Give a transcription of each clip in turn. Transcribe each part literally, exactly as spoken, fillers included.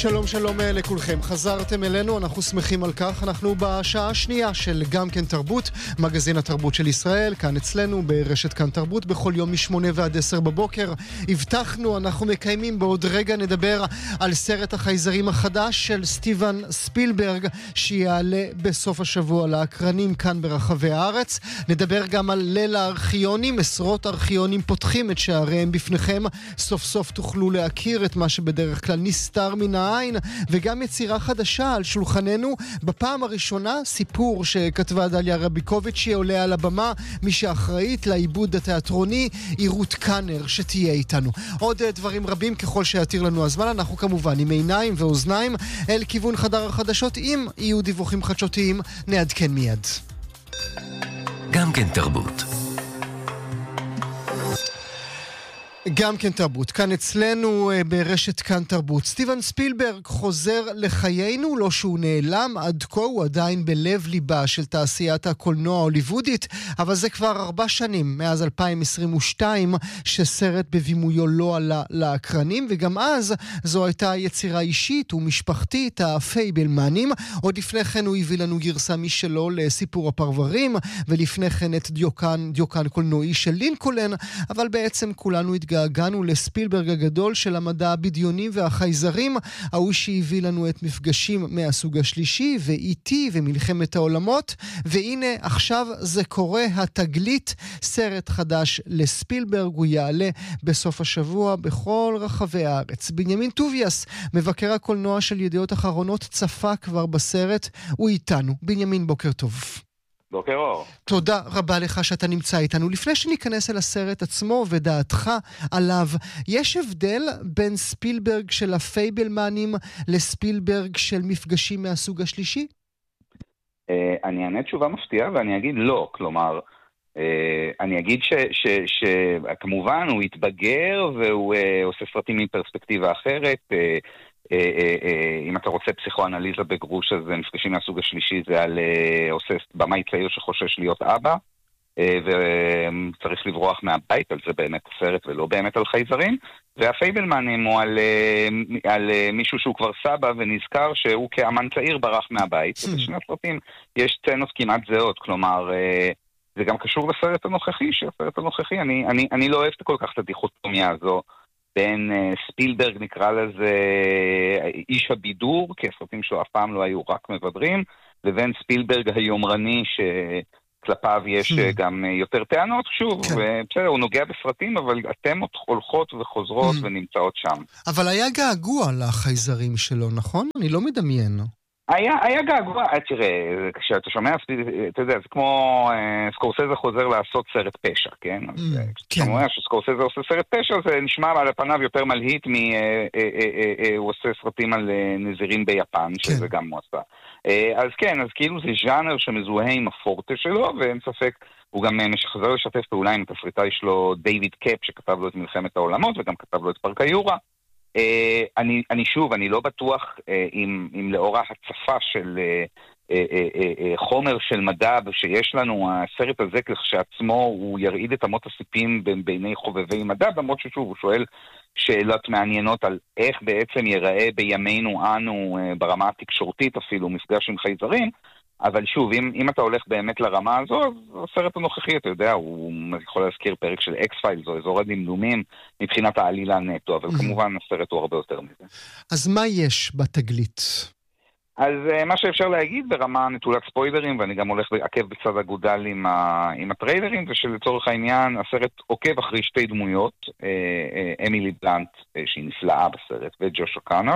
שלום שלום לכולכם, חזרתם אלינו, אנחנו שמחים על כך. אנחנו בשעה השנייה של גם כן תרבות, מגזין התרבות של ישראל, כאן אצלנו ברשת כאן תרבות, בכל יום משמונה ועד עשר בבוקר. הבטחנו, אנחנו מקיימים, בעוד רגע נדבר על סרט החייזרים החדש של סטיבן ספילברג, שיעלה בסוף השבוע לאקרנים כאן ברחבי הארץ. נדבר גם על ליל הארכיונים, עשרות ארכיונים פותחים את שעריהם בפניכם, סוף סוף תוכלו להכיר את מה שבדרך כלל נסתר מן העין, וגם יצירה חדשה על שולחננו. בפעם הראשונה סיפור שכתבה דליה רביקוביץ' שעולה על הבמה, מי שאחראית לעיבוד התיאטרוני היא רות קאנר שתהיה איתנו. עוד דברים רבים ככל שיתיר לנו הזמן, אנחנו כמובן עם עיניים ואוזניים אל כיוון חדר החדשות. אם יהיו דיווחים חדשותיים נעדכן מיד. גם כן תרבות. גם כן תרבות, כאן אצלנו ברשת כאן תרבות. סטיבן ספילברג חוזר לחיינו, לא שהוא נעלם, עד כה הוא עדיין בלב ליבה של תעשיית הקולנוע ההוליוודית, אבל זה כבר ארבע שנים, מאז אלפיים עשרים ושתיים, שסרט בבימויו לא עלה לאקרנים, וגם אז זו הייתה יצירה אישית ומשפחתית, הפייבלמנים. עוד לפני כן הוא הביא לנו גרסה משלו לסיפור הפרברים, ולפני כן את דיוקן, דיוקן קולנועי של לינקולן, אבל בעצם כולנו התגעגענו הגענו לספילברג הגדול של המדע הבדיוני והחייזרים, ההוא שהביא לנו את מפגשים מהסוג השלישי ואיטי ומלחמת העולמות. והנה עכשיו זה קורה, התגלית, סרט חדש לספילברג, הוא יעלה בסוף השבוע בכל רחבי הארץ. בנימין טוביאס, מבקר הקולנוע של ידיעות אחרונות, צפה כבר בסרט, הוא איתנו. בנימין, בוקר טוב. בוקר אור. תודה רבה לך שאתה נמצא איתנו. לפני שניכנס אל הסרט עצמו ודעתך עליו, יש הבדל בין ספילברג של הפייבלמנים לספילברג של מפגשים מהסוג השלישי? אני אענה תשובה מפתיעה ואני אגיד לא. כלומר, אני אגיד שכמובן הוא התבגר והוא עושה סרטים מפרספקטיבה אחרת. אם אתה רוצה פסיכואנליזה בגרוש, אז מפגשים מהסוג השלישי זה על עושה במאי צעיר שחושש להיות אבא וצריך לברוח מהבית, על זה באמת הסרט ולא באמת על חייזרים. והפייבלמנים הוא על, על מישהו שהוא כבר סבא ונזכר שהוא כאמן צעיר ברח מהבית, ובשני הסרטים יש סצנות כמעט זהות. כלומר, זה גם קשור לסרט הנוכחי, שהסרט הנוכחי, אני, אני, אני לא אוהב כל כך את הדיכוטומיה הזו בין ספילברג, נקרא לזה איש הבידור, כי הסרטים שלו אף פעם לא היו רק מבדרים, לבין ספילברג היומרני שכלפיו יש גם יותר טענות. שוב, בסדר, הוא נוגע בסרטים, אבל התמות הולכות וחוזרות ונמצאות שם. אבל היה געגוע לחייזרים שלו, נכון? אני לא מדמיין. היה, היה געגוע, תראה, כשאתה שומע, אתה יודע, זה כמו סקורסזה חוזר לעשות סרט פשע, כן? כשאתה אומר שסקורסזה עושה סרט פשע, זה נשמע על פניו יותר מלהיט מ... הוא עושה סרטים על נזירים ביפן, שזה גם הוא עשה. אז כן, אז כאילו זה ז'אנר שמזוהה עם הפורטה שלו, ואין ספק, הוא גם משחזר לשתף פעולה עם התסריטאי שלו, דיוויד קאפ, שכתב לו את מלחמת העולמות, וגם כתב לו את פארק היורה. Uh, אני, אני שוב, אני לא בטוח uh, אם, אם לאור ההצפה של uh, uh, uh, uh, חומר של מדע שיש לנו, הסרט הזה כשעצמו הוא ירעיד את אמות הסיפים בעיני חובבי מדע, למרות ששוב הוא שואל שאלות מעניינות על איך בעצם ייראה בימינו אנו uh, ברמה התקשורתית אפילו מפגש עם חייזרים. אבל שוב, אם, אם אתה הולך באמת לרמה הזו, אז הסרט הנוכחי, אתה יודע, הוא יכול להזכיר פרק של אקס-פיילס, או אזור הדמדומים מבחינת העלילה נטו, אבל כמובן הסרט הוא הרבה יותר מזה. אז מה יש בתגלית? אז מה שאפשר להגיד ברמה נטולת ספוילרים, ואני גם הולך לעקב בצד אגודל עם, ה, עם הטריילרים, זה שלצורך העניין הסרט עוקב אחרי שתי דמויות, אמילי בלנט, שהיא נפלאה בסרט, וג'וש אוקאנר,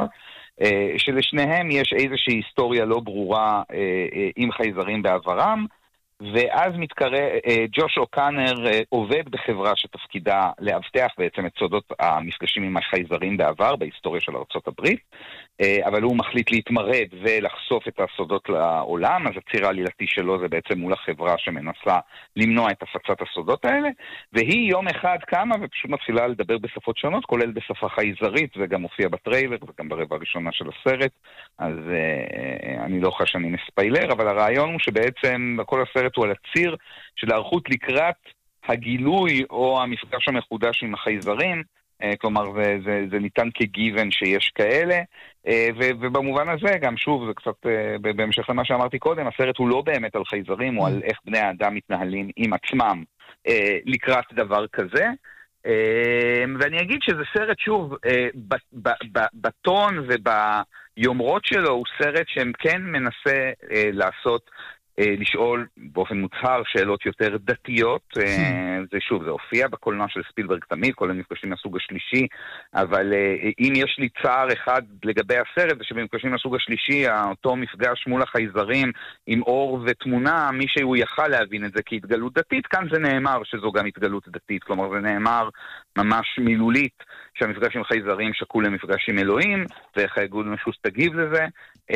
שלשניהם יש איזושהי היסטוריה לא ברורה עם חייזרים בעברם, ואז מתקרא, ג'וש אוקאנר עובד בחברה שתפקידה להבטח בעצם את סודות המפגשים עם החייזרים בעבר, בהיסטוריה של ארצות הברית, אבל הוא מחליט להתמרד ולחשוף את הסודות לעולם, אז הציר העלילתי שלו זה בעצם מול החברה שמנסה למנוע את הפצת הסודות האלה, והיא יום אחד קמה ופשוט מתחילה לדבר בשפות שונות, כולל בשפה חייזרית, זה גם מופיע בטריילר וגם ברבע הראשונה של הסרט, אז אני לא חושב שאני מספיילר, אבל הרעיון הוא שבעצם כל הסרט הוא על הציר של הערכות לקראת הגילוי או המפגש המחודש עם החייזרים, כלומר זה, זה, זה ניתן כגיוון שיש כאלה, ובמובן הזה גם שוב, זה קצת בהמשך למה שאמרתי קודם, הסרט הוא לא באמת על חייזרים, הוא על איך בני האדם מתנהלים עם עצמם לקראת דבר כזה, ואני אגיד שזה סרט שוב, בטון וביומרות שלו הוא סרט שהם כן מנסה לעשות, לשאול באופן מוצהר שאלות יותר דתיות, זה שוב, זה הופיע בקולנוע של ספילברג תמיד, כל המפגשים מהסוג השלישי, אבל אם יש לי צער אחד לגבי הסרט, זה שבמפגשים מהסוג השלישי, אותו מפגש מול החייזרים עם אור ותמונה, מי שהוא יכל להבין את זה כהתגלות דתית, כאן זה נאמר שזו גם התגלות דתית, כלומר זה נאמר ממש מילולית, שהמפגש עם חייזרים שקול למפגש עם אלוהים, ואיך האיגוד משוס תגיב לזה,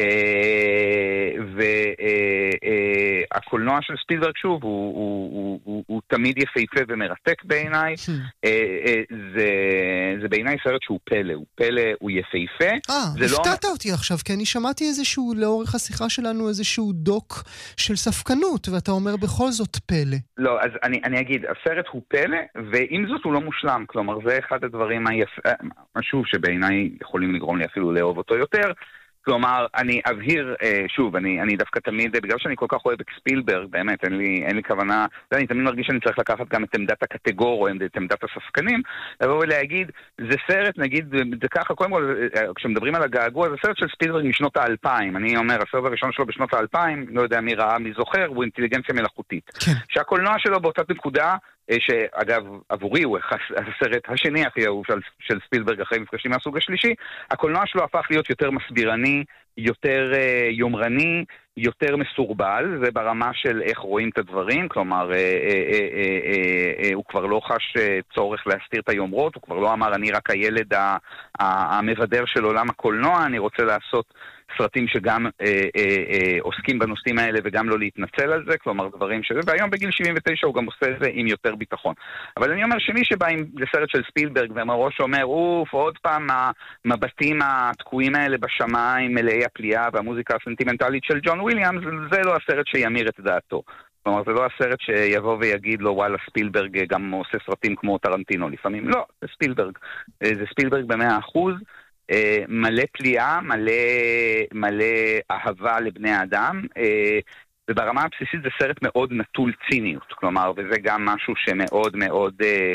והקולנוע של ספילברג שוב הוא, הוא, הוא, הוא, הוא תמיד יפהפה ומרתק בעיניי, זה, זה בעיניי סרט שהוא פלא, הוא פלא, הוא יפהפה. אה, הפתעת אותי עכשיו, כי אני שמעתי איזשהו, לאורך השיחה שלנו, איזשהו דוק של ספקנות, ואתה אומר בכל זאת פלא. לא, אז אני, אני אגיד, הסרט הוא פלא, ועם זאת הוא לא מושלם, כלומר זה אחד הדברים היפ... משהו שבעיניי יכולים לגרום לי אפילו לאהוב אותו יותר, כלומר, אני אבהיר, שוב, אני, אני דווקא תמיד, בגלל שאני כל כך אוהב את ספילברג, באמת, אין לי, אין לי כוונה, אני תמיד מרגיש שאני צריך לקחת גם את עמדת הקטגור, או את עמדת הספקנים, לבוא ולהגיד, זה סרט, נגיד, זה ככה, קודם כל, כשמדברים על הגעגוע, זה סרט של ספילברג משנות האלפיים, אני אומר, הסרט הראשון שלו בשנות האלפיים, לא יודע מי ראה, מי זוכר, הוא אינטליגנציה מלאכותית. כן. שהקולנוע שלו באותה נקודה, שאגב, עבורי הוא הסרט השני הכי אהוב של, של ספילברג אחרי מפגשים מהסוג השלישי, הקולנוע שלו הפך להיות יותר מסבירני, יותר uh, יומרני, יותר מסורבל, זה ברמה של איך רואים את הדברים, כלומר, uh, uh, uh, uh, uh, הוא כבר לא חש uh, צורך להסתיר את היומרות, הוא כבר לא אמר, אני רק הילד ה- ה- המבדר של עולם הקולנוע, אני רוצה לעשות סרטים שגם אה, אה, אה, עוסקים בנושאים האלה וגם לא להתנצל על זה, כלומר דברים שזה, והיום בגיל שבעים ותשע הוא גם עושה את זה עם יותר ביטחון. אבל אני אומר שמי שבא עם לסרט של ספילברג ומראש אומר, אוף, עוד פעם המבטים התקועים האלה בשמיים, מלאי הפליאה והמוזיקה הסנטימנטלית של ג'ון וויליאמס, זה לא הסרט שימיר את דעתו. כלומר, זה לא הסרט שיבוא ויגיד לו, וואלה, ספילברג גם עושה סרטים כמו טרנטינו לפעמים. לא, זה ספילברג. זה ספילברג במאה אחוז. מלא פליאה, מלא, מלא אהבה לבני האדם, וברמה הבסיסית זה סרט מאוד נטול ציניות, כלומר, וזה גם משהו שמאוד מאוד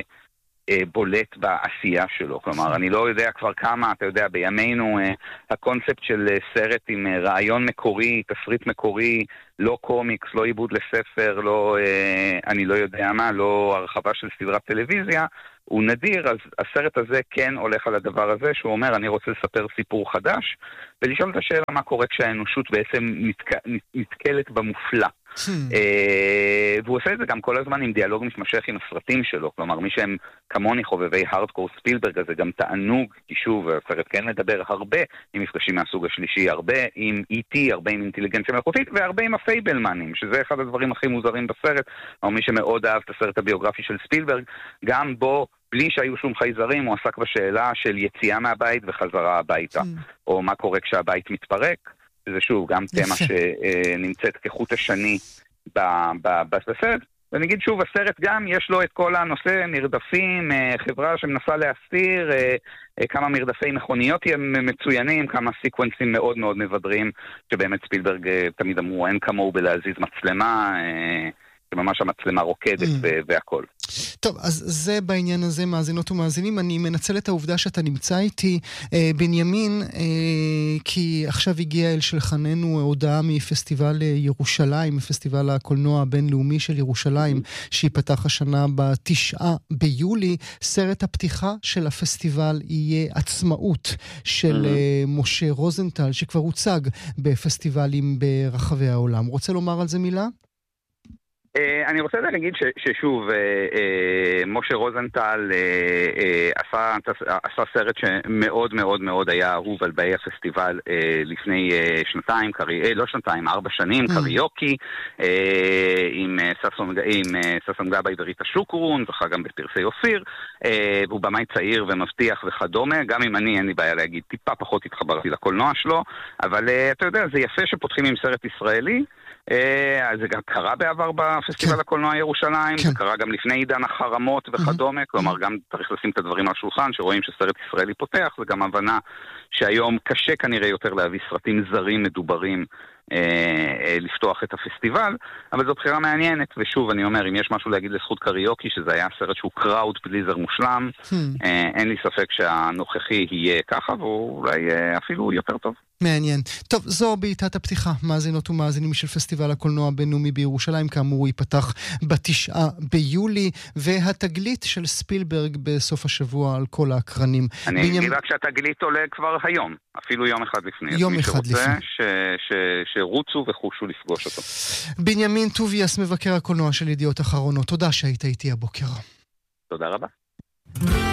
בולט בעשייה שלו, כלומר, אני לא יודע כבר כמה, אתה יודע, בימינו הקונספט של סרט עם רעיון מקורי, תסריט מקורי, לא קומיקס, לא עיבוד לספר, לא, אני לא יודע מה, לא הרחבה של סדרת טלוויזיה, הוא נדיר, אז הסרט הזה כן הולך על הדבר הזה, שהוא אומר, אני רוצה לספר סיפור חדש, ולשאול את השאלה מה קורה כשהאנושות בעצם נתק... נתקלת במופלא. והוא עושה את זה גם כל הזמן עם דיאלוג מתמשך עם הסרטים שלו, כלומר מי שהם כמוני חובבי הארדקור ספילברג, אז זה גם תענוג, כי שוב, הסרט כן מדבר הרבה עם מפגשים מהסוג השלישי, הרבה עם אי טי, הרבה עם אינטליגנציה מלאכותית, והרבה עם הפייבלמנים, שזה אחד הדברים הכי מוזרים בסרט, או מי שמאוד אהב את הסרט הביוגרפי של ספילברג, גם בו בלי שהיו שום חייזרים, הוא עסק בשאלה של יציאה מהבית וחזרה הביתה, או מה קורה כשהבית מתפרק, זה שוב גם תמה שנמצאת כחוט השני בסרט. ואני אגיד שוב, הסרט גם יש לו את כל הנושא נרדפים, חברה שמנסה להסתיר, כמה מרדפי מכוניות מצוינים, כמה סיקוונסים מאוד מאוד מבדרים, שבאמת ספילברג תמיד אמרו, אין כמוהו בלהזיז מצלמה, שממש המצלמה רוקדת והכל. טוב, אז זה בעניין הזה, מאזינות ומאזינים. אני מנצל את העובדה שאתה נמצא איתי, אה, בנימין, אה, כי עכשיו הגיע אל שלחננו הודעה מפסטיבל ירושלים, פסטיבל הקולנוע הבינלאומי של ירושלים, שיפתח השנה בתשעה ביולי. סרט הפתיחה של הפסטיבל יהיה עצמאות של אה, משה רוזנטל, שכבר הוצג בפסטיבלים ברחבי העולם. רוצה לומר על זה מילה? אני רוצה להגיד ששוב, משה רוזנטל עשה סרט שמאוד מאוד מאוד היה אהוב על באי הפסטיבל לפני שנתיים, לא שנתיים, ארבע שנים, קריוקי, עם ששון גבאי וריטה שוקרון, זכה גם בפרסי אופיר, והוא במאי צעיר ומבטיח וכדומה, גם אם אני, אין לי בעיה להגיד, טיפה פחות התחברתי לקולנוע שלו, אבל אתה יודע, זה יפה שפותחים עם סרט ישראלי, זה גם קרה בעבר בפסטיבל הקולנוע ירושלים, זה קרה גם לפני עידן החרמות וכדומה, כלומר גם צריך לשים את הדברים על השולחן, שרואים שסרט ישראלי פותח, זה גם הבנה שהיום קשה כנראה יותר להביא סרטים זרים מדוברים לפתוח את הפסטיבל, אבל זו בחירה מעניינת, ושוב אני אומר, אם יש משהו להגיד לזכות קריוקי, שזה היה סרט שהוא קראוד פליזר מושלם, אין לי ספק שהנוכחי יהיה ככה, ואולי אפילו יותר טוב. מעניין. טוב, זו בעיטת הפתיחה, מאזינות ומאזינים של פסטיבל הקולנוע הבינלאומי בירושלים, כאמור הוא ייפתח בתשעה ביולי, והתגלית של ספילברג בסוף השבוע על כל האקרנים. אני אגיד בנימ... רק שהתגלית עולה כבר היום, אפילו יום אחד לפני. יום אחד לפני. ש... ש... שרוצו וחושו לפגוש אותו. בנימין טוביאס, מבקר הקולנוע של ידיעות אחרונות, תודה שהיית איתי הבוקר. תודה רבה.